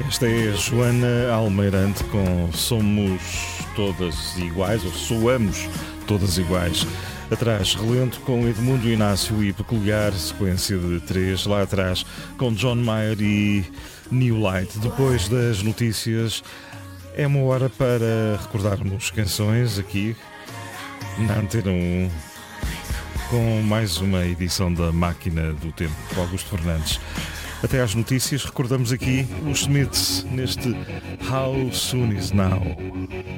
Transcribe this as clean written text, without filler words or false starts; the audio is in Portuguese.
Esta é a Joana Almeirante com Somos Todas Iguais, ou Soamos Todas Iguais. Atrás, Relento com Edmundo Inácio e Peculiar, sequência de 3. Lá atrás, com John Mayer e New Light. Depois das notícias, é uma hora para recordarmos canções aqui na Antena 1, com mais uma edição da Máquina do Tempo, com Augusto Fernandes. Até às notícias, recordamos aqui os Smiths neste How Soon Is Now.